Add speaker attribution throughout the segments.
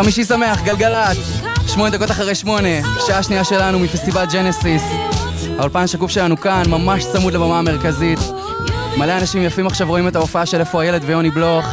Speaker 1: חמישי שמח, גלגלת, 8 דקות אחרי 8, שעה שנייה שלנו מפסטיבל ג'נסיס. האולפן השקוף שלנו כאן, ממש צמוד לבמה המרכזית. מלא אנשים יפים עכשיו רואים את ההופעה של איפה הילד ויוני בלוך.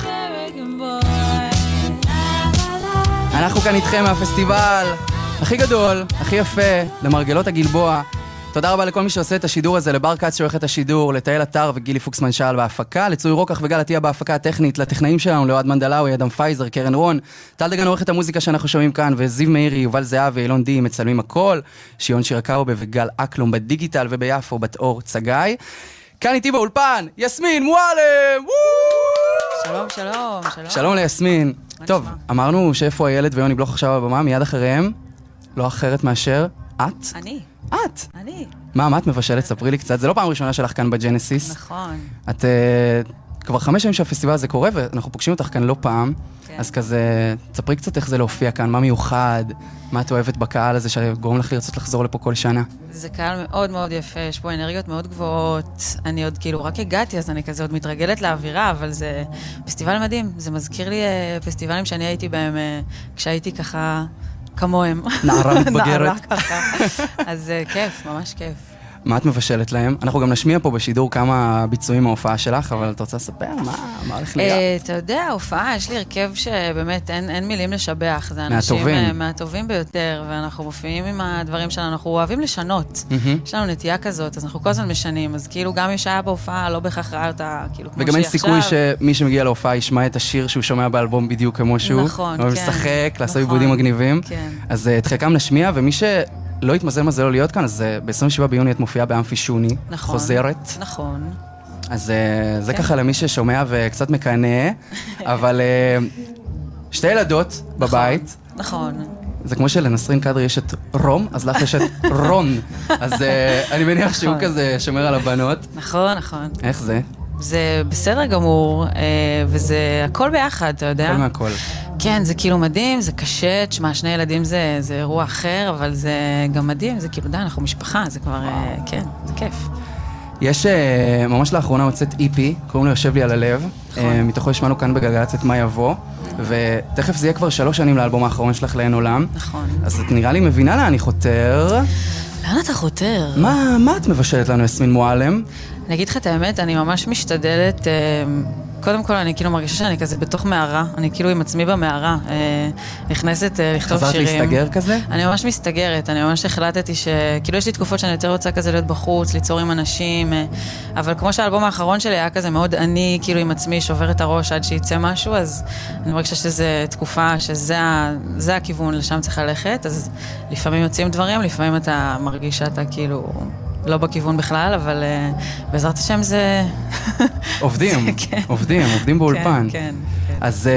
Speaker 1: אנחנו כאן איתכם מהפסטיבל הכי גדול, הכי יפה, למרגלות הגלבוע. תודה רבה לכל מי שעושה את השידור הזה, לבר קץ שעורך את השידור, לתהל אתר וגילי פוקסמן שאל בהפקה, לצוי רוקח וגל עטיה בהפקה הטכנית, לטכנאים שלנו, לאוהד מנדלאוי, אדם פייזר, קרן רון, טל דגן עורך את המוזיקה שאנחנו שומעים כאן, וזיו מאירי, יובל זהב ואילון די מצלמים הכל, שיון שירקאובה וגל אקלום בדיגיטל וביפו בת אור צגאי. כאן איתי באולפן, יסמין מועלם!
Speaker 2: שלום, שלום, שלום.
Speaker 1: שלום ליסמין. טוב, אמרנו שאיפה הילד ויוני בלוך עכשיו בבמה, מיד אחריהם, לא אחרת מאשר את.
Speaker 2: אני.
Speaker 1: את?
Speaker 2: אני.
Speaker 1: מה את מבשלת? ספרי לי קצת. זה לא פעם ראשונה שלך כאן בג'נסיס.
Speaker 2: נכון.
Speaker 1: את כבר 5 שנים שהפסטיבל הזה קורה, ואנחנו פוגשים אותך כאן לא פעם. כן. אז כזה, תספרי קצת איך זה להופיע כאן, מה מיוחד, מה את אוהבת בקהל הזה שגורם לך לרצות לחזור לפה כל שנה.
Speaker 2: זה קהל מאוד מאוד יפה, יש פה אנרגיות מאוד גבוהות. אני עוד כאילו רק הגעתי, אז אני כזה עוד מתרגלת לאווירה, אבל זה פסטיבל מדהים. זה מזכיר לי פסטיבלים שאני הייתי בהם כשהייתי ככה כמוהם.
Speaker 1: נערה מתבגרת.
Speaker 2: נערה ככה. אז כיף, ממש כיף.
Speaker 1: מה את מבשלת להם? אנחנו גם נשמיע פה בשידור כמה ביצועים מההופעה שלך, אבל את רוצה לספר? מה הולך להיות?
Speaker 2: אתה יודע, ההופעה, יש לי הרכב שבאמת אין מילים לשבח. זה אנשים מהטובים ביותר, ואנחנו מופיעים עם הדברים שלנו, אנחנו אוהבים לשנות. יש לנו נטייה כזאת, אז אנחנו כל הזמן משנים, אז כאילו גם מי שהיה בהופעה לא בהכרח ראה אותה, כאילו כמו שהיא עכשיו.
Speaker 1: וגם אין סיכוי שמי שמגיע להופעה ישמע את השיר שהוא שומע באלבום בדיוק כמו שהוא.
Speaker 2: נכון, כן.
Speaker 1: ומשחק, לעשות עיבודים מגניבים. אז את חלקם נשמיע, ומי לא התמזל מזלו להיות כאן, אז ב-27 ביוני את מופיעה באמפי שוני, חוזרת.
Speaker 2: נכון.
Speaker 1: אז זה ככה למי ששומע וקצת מקנא, אבל 2 ילדות בבית.
Speaker 2: נכון.
Speaker 1: זה כמו שלנסרין קדרי יש את רום, אז לך יש את רון. אז אני מניח שהוא כזה שומר על הבנות.
Speaker 2: נכון, נכון.
Speaker 1: איך זה?
Speaker 2: זה בסדר גמור, וזה הכל ביחד, אתה יודע?
Speaker 1: הכל מהכל.
Speaker 2: כן, זה כאילו מדהים, זה קשה, תשמע, 2 ילדים זה אירוע אחר, אבל זה גם מדהים, זה כאילו, די, אנחנו משפחה, זה כבר, כן, זה כיף.
Speaker 1: יש, ממש לאחרונה הוצאת EP, קוראים לו יושב לי על הלב, מתוכו השמענו כאן בגלגלצ את מה יבוא, ותכף זה יהיה כבר 3 שנים לאלבום האחרון שלך לעין עולם.
Speaker 2: נכון.
Speaker 1: אז את נראה לי מבינה לאן אני חותר.
Speaker 2: לאן אתה חותר?
Speaker 1: מה את מבשלת לנו, יסמין מועלם?
Speaker 2: אני אגיד לך את האמת, אני ממש משתדלת, קודם כל אני כאילו מרגישה שאני כזה בתוך מערה, אני כאילו עם עצמי במערה, נכנסת לכתוב שירים.
Speaker 1: חזרת להסתגר כזה?
Speaker 2: אני ממש מסתגרת, אני ממש החלטתי שכאילו יש לי תקופות שאני יותר רוצה כזה להיות בחוץ, ליצור עם אנשים, אבל כמו שהאלבום האחרון שלי היה כזה מאוד אני כאילו עם עצמי שובר את הראש עד שיצא משהו, אז אני מרגישה שזה תקופה שזה הכיוון, לשם צריך ללכת, אז לפעמים יוצאים דברים, לפעמים אתה מרגיש שאתה כאילו לא בכיוון בכלל, אבל בעזרת השם זה... עובדים באולפן. כן.
Speaker 1: אז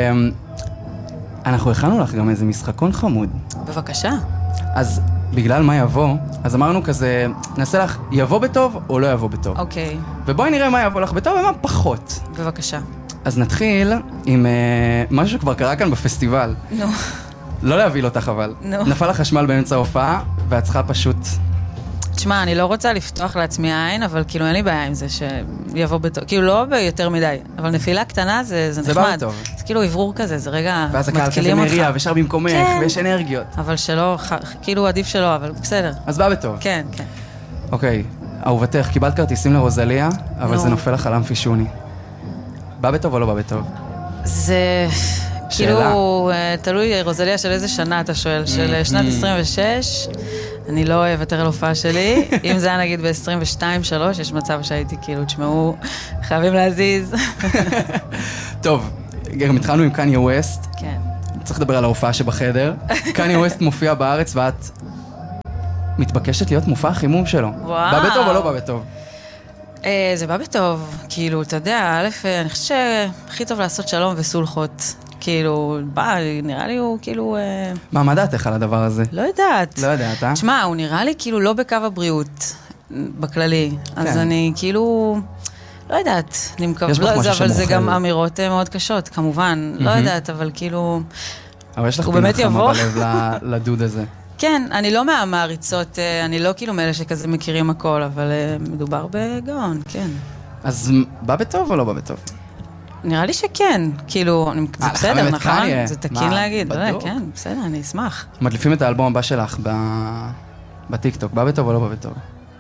Speaker 1: אנחנו הכנו לך גם איזה משחקון חמוד.
Speaker 2: בבקשה.
Speaker 1: אז בגלל מה יבוא, אז אמרנו כזה, נעשה לך יבוא בטוב או לא יבוא בטוב.
Speaker 2: אוקיי.
Speaker 1: ובואי נראה מה יבוא לך בטוב ומה פחות.
Speaker 2: בבקשה.
Speaker 1: אז נתחיל עם משהו שכבר קרה כאן בפסטיבל.
Speaker 2: נו.
Speaker 1: לא להביל אותך אבל. נפל החשמל באמצע ההופעה, ואת צריכה פשוט...
Speaker 2: תשמע, אני לא רוצה לפתוח לעצמי העין, אבל כאילו אין לי בעיה עם זה שיבוא בטוב. כאילו לא ביותר מדי, אבל נפילה קטנה זה נחמד.
Speaker 1: זה בא בטוב.
Speaker 2: זה כאילו עברור כזה, זה רגע
Speaker 1: ואז הקהל כזה מריע ושר במקומך, ויש אנרגיות.
Speaker 2: אבל שלא, כאילו עדיף שלא, אבל בסדר.
Speaker 1: אז בא בטוב.
Speaker 2: כן.
Speaker 1: אוקיי, אהובתך, קיבלת כרטיסים לרוזליה, אבל זה נופל לך על אמפי שוני. בא בטוב או לא בא בטוב?
Speaker 2: זה... כאילו, תלוי רוזליה של איזה שנה אתה שואל, של שנת 26, אני לא אוהבת על הופעה שלי, אם זה היה נגיד ב-22-3, יש מצב שהייתי כאילו, תשמעו, חייבים להזיז.
Speaker 1: טוב, גם התחלנו עם קניה ווסט,
Speaker 2: כן.
Speaker 1: צריך לדבר על ההופעה שבחדר, קניה ווסט מופיע בארץ ואת מתבקשת להיות מופע החימום שלו.
Speaker 2: וואו.
Speaker 1: בא בטוב או לא בא בטוב?
Speaker 2: זה בא בטוב, כאילו, אתה יודע, א', אני חושבת שהכי טוב לעשות שלום וסולחות. כאילו, נראה לי הוא כאילו...
Speaker 1: מה דעתך על הדבר הזה?
Speaker 2: לא יודעת.
Speaker 1: לא יודעת, אה?
Speaker 2: תשמע, הוא נראה לי כאילו לא בקו הבריאות, בכללי. אז אני כאילו... לא יודעת.
Speaker 1: יש בך משהו שמוכל.
Speaker 2: אבל זה גם אמירות מאוד קשות, כמובן. לא יודעת, אבל כאילו...
Speaker 1: אבל יש לך פינה חמה בלב לדוד הזה.
Speaker 2: כן, אני לא מהמעריצות, אני לא כאילו מאלה שכזה מכירים הכל, אבל מדובר בגאון, כן.
Speaker 1: אז בא בטוב או לא בא בטוב?
Speaker 2: נראה לי שכן, כאילו, זה בסדר, נכון? זה תקין להגיד,
Speaker 1: בדיוק.
Speaker 2: כן, בסדר, אני אשמח.
Speaker 1: מדליפים את האלבום הבא שלך בטיקטוק, בא בטוב או לא בא בטוב?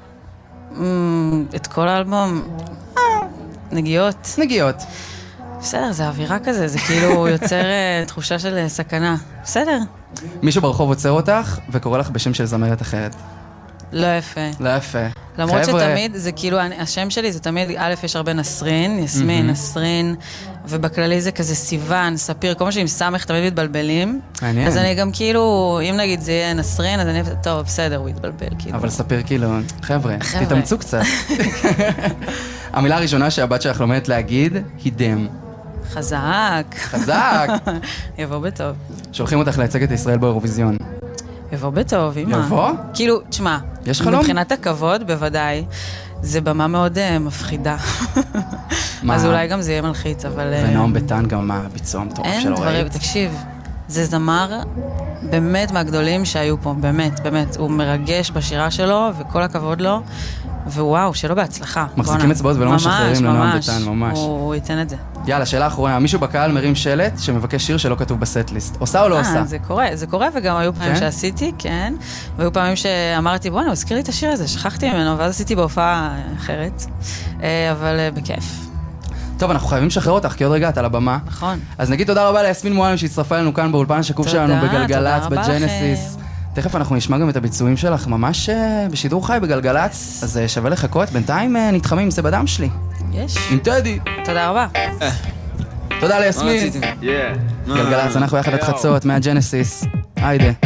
Speaker 2: את כל האלבום, נגיעות.
Speaker 1: נגיעות.
Speaker 2: בסדר, זה אווירה כזה, זה כאילו יוצר תחושה של סכנה. בסדר.
Speaker 1: מישהו ברחוב עוצר אותך וקורא לך בשם של זמרת אחרת.
Speaker 2: לא יפה.
Speaker 1: לא יפה.
Speaker 2: למרות שתמיד, זה כאילו, השם שלי זה תמיד, א', יש הרבה נסרין, יסמין, נסרין, ובכללי זה כזה סיוון, ספיר, כל מה שעם סמך תמיד מתבלבלים.
Speaker 1: מעניין.
Speaker 2: אז אני גם כאילו, אם נגיד זה יהיה נסרין, אז אני, טוב, בסדר, הוא יתבלבל, כאילו.
Speaker 1: אבל ספיר כאילו, חבר'ה, תתאמצו קצת. המילה הראשונה שהבת שלך לומדת להגיד היא דם.
Speaker 2: חזק.
Speaker 1: חזק.
Speaker 2: יבוא בטוב.
Speaker 1: שולחים אותך לייצג את ישראל באירוויזיון.
Speaker 2: יבוא בטוב, אמא.
Speaker 1: יבוא?
Speaker 2: כאילו, תשמע,
Speaker 1: יש חלום?
Speaker 2: מבחינת הכבוד, בוודאי, זה במה מאוד מפחידה.
Speaker 1: מה?
Speaker 2: אז אולי גם זה יהיה מלחיץ, אבל...
Speaker 1: ונועם ביטן גם מה הביצוע המטורף שלו,
Speaker 2: אין דברים, תקשיב, זה זמר באמת מהגדולים שהיו פה, באמת, באמת. הוא מרגש בשירה שלו, וכל הכבוד לו, ווואו, שלא בהצלחה.
Speaker 1: מחזיקים אצבעות ולא משחררים לנועם ביטן, ממש.
Speaker 2: הוא ייתן את זה.
Speaker 1: יאללה, שאלה אחרונה, מישהו בקהל מרים שלט שמבקש שיר שלא כתוב בסט-ליסט. עושה או לא עושה?
Speaker 2: זה קורה, וגם היו פעמים שעשיתי, כן. והיו פעמים שאמרתי, בוא'נה, הוא הזכיר לי את השיר הזה, שכחתי ממנו, ואז עשיתי בהופעה אחרת. אבל בכיף.
Speaker 1: טוב, אנחנו חייבים לשחרר אותך, כי עוד רגע את על הבמה.
Speaker 2: נכון.
Speaker 1: אז נגיד תודה רבה ליסמין מועלם שהצטרפה לנו כאן באולפן השקוף שלנו בגלגלץ, בג'נסיס. תכף אנחנו נשמע גם את הביצועים שלך ממש בשידור חי בגלגלץ, אז שווה לחכות. בינתיים נתחמים עם זה בדם שלי.
Speaker 2: יש.
Speaker 1: עם טדי.
Speaker 2: תודה רבה.
Speaker 1: תודה ליסמין. גלגלץ, אנחנו יחד עד חצות מהג'נסיס. היידה.